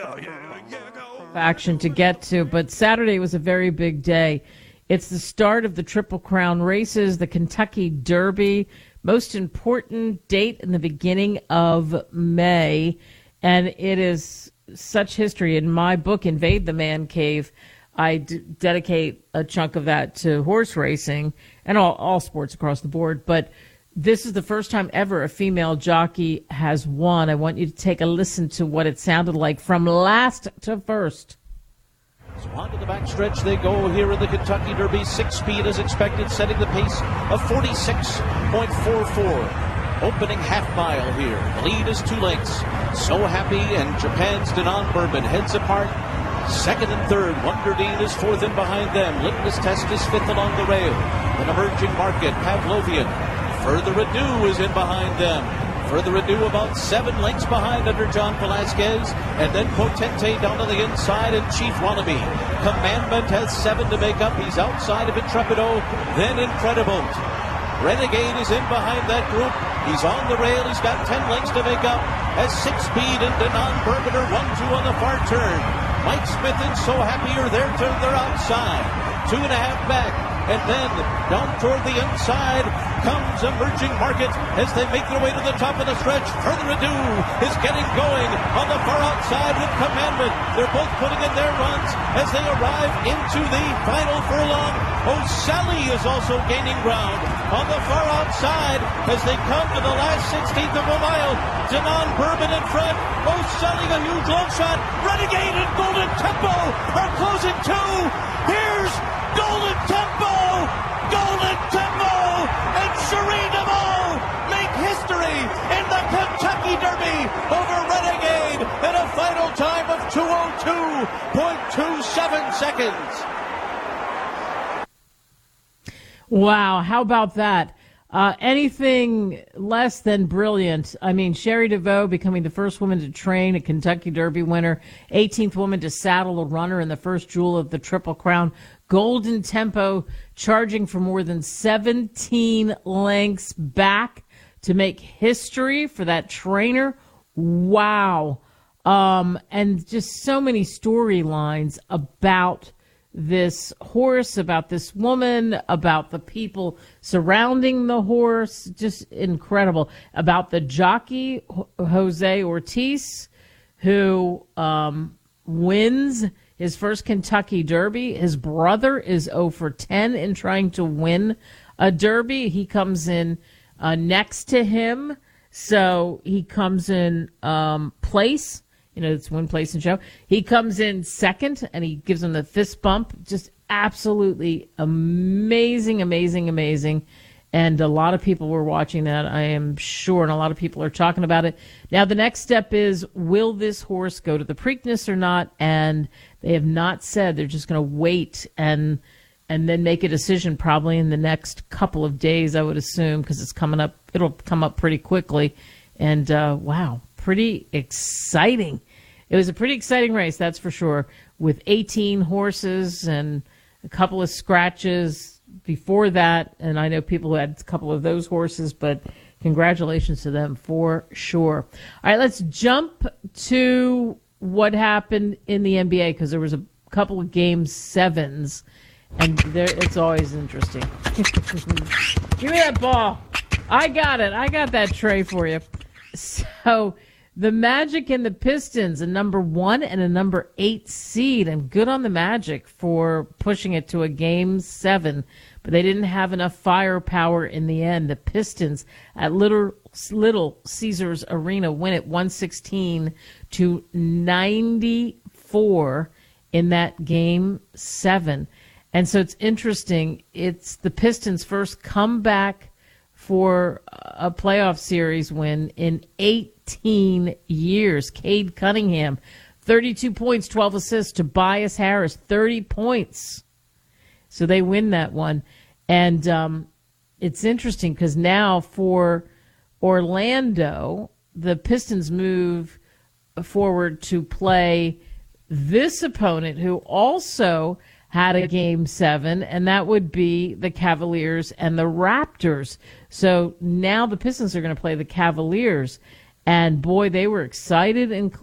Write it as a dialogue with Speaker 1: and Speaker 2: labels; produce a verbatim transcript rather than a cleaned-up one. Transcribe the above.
Speaker 1: action to get to, but Saturday was a very big day. It's the start of the Triple Crown races, the Kentucky Derby, most important date in the beginning of May, and it is such history. In my book, Invade the Man Cave, I d- dedicate a chunk of that to horse racing and all, all sports across the board, but this is the first time ever a female jockey has won. I want you to take a listen to what it sounded like from last to first.
Speaker 2: So on to the backstretch they go here in the Kentucky Derby. Six speed as expected, setting the pace of forty-six point four four. Opening half mile here. The lead is two lengths. So Happy and Japan's Denon Bourbon heads apart. Second and third. Wonder Dean is fourth in behind them. Litmus Test is fifth along the rail. An emerging market, Pavlovian. Further Ado is in behind them. Further Ado about seven lengths behind under John Velasquez. And then Potente down on the inside and Chief Wannabe. Commandment has seven to make up. He's outside of Intrepido. Then Incredible. Renegade is in behind that group. He's on the rail. He's got ten lengths to make up. As Six Speed and Denon Bourbon are one two on the far turn. Mike Smith and So Happy are there to their outside. Two and a half back. And then down toward the inside comes Emerging Market as they make their way to the top of the stretch. Further Ado is getting going on the far outside with Commandment. They're both putting in their runs as they arrive into the final furlong. O'Sally is also gaining ground on the far outside as they come to the last sixteenth of a mile. Denon Bourbon in front. O'Sally a huge long shot. Renegade and Golden Tempo are closing too. Here's Golden Tempo. Golden Tempo and Cherie DeVaux make history in the Kentucky Derby over Renegade in a final time of two oh two point two seven seconds.
Speaker 1: Wow, how about that? Uh, anything less than brilliant. I mean, Cherie DeVaux becoming the first woman to train a Kentucky Derby winner, eighteenth woman to saddle a runner in the first jewel of the Triple Crown. Golden Tempo charging for more than seventeen lengths back to make history for that trainer. Wow. Um, and just so many storylines about this horse, about this woman, about the people surrounding the horse. Just incredible. About the jockey, Jose Ortiz, who um, wins his first Kentucky Derby. His brother is oh for ten in trying to win a Derby. He comes in uh, next to him. So he comes in um, place. You know, it's one place in show. He comes in second, and he gives him the fist bump. Just absolutely amazing, amazing, amazing. And a lot of people were watching that, I am sure, and a lot of people are talking about it. Now, the next step is, will this horse go to the Preakness or not? And they have not said. They're just going to wait and and then make a decision probably in the next couple of days, I would assume, because it's coming up. It'll come up pretty quickly. And, uh, wow, pretty exciting. It was a pretty exciting race, that's for sure, with eighteen horses and a couple of scratches before that. And I know people who had a couple of those horses, but congratulations to them for sure. All right, let's jump to what happened in the N B A, because there was a couple of game sevens, and there it's always interesting. Give me that ball. I got it. I got that tray for you. So the Magic and the Pistons, a number one and a number eight seed, and good on the Magic for pushing it to a game seven, but they didn't have enough firepower in the end. The Pistons at Little, Little Caesars Arena win it one sixteen to ninety-four in that game seven. And so it's interesting. It's the Pistons' first comeback for a playoff series win in eighteen years. Cade Cunningham, thirty-two points, twelve assists. Tobias Harris, thirty points. So they win that one. And um, it's interesting because now for Orlando, the Pistons move forward to play this opponent who also had a game seven, and that would be the Cavaliers and the Raptors. So now the Pistons are going to play the Cavaliers. And boy, they were excited in